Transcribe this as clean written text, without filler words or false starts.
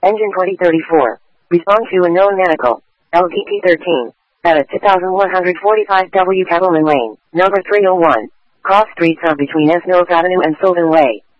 Engine 2034. Respond to a known medical. LTT-13. At a 2145 W Cattleman Lane, number 301. Cross streets are between S. Mills Avenue and Sylvan Way.